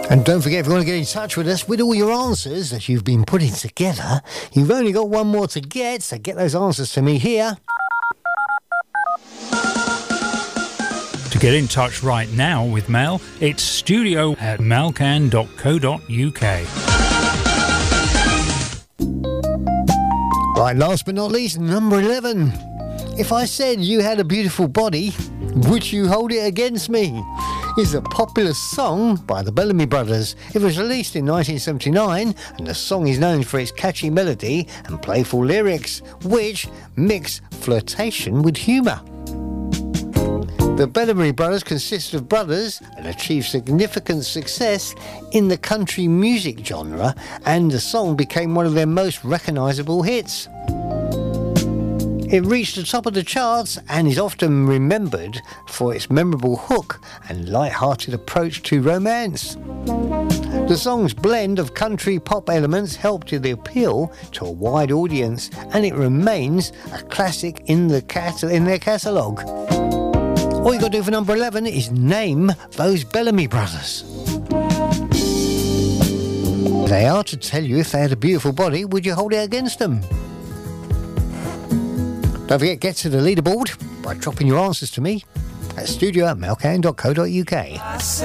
And don't forget, if you want to get in touch with us with all your answers that you've been putting together, you've only got one more to get, so get those answers to me here. To get in touch right now with Mel, it's studio@melcan.co.uk. Right, last but not least, number 11. If I said you had a beautiful body, would you hold it against me? Is a popular song by the Bellamy Brothers. It was released in 1979, and the song is known for its catchy melody and playful lyrics, which mix flirtation with humour. The Bellamy Brothers consist of brothers and achieved significant success in the country music genre, and the song became one of their most recognisable hits. It reached the top of the charts and is often remembered for its memorable hook and light-hearted approach to romance. The song's blend of country pop elements helped to appeal to a wide audience, and it remains a classic in their catalogue. All you got to do for number 11 is name those Bellamy Brothers. They are to tell you if they had a beautiful body, would you hold it against them? Don't forget, get to the leaderboard by dropping your answers to me at studio@melcan.co.uk.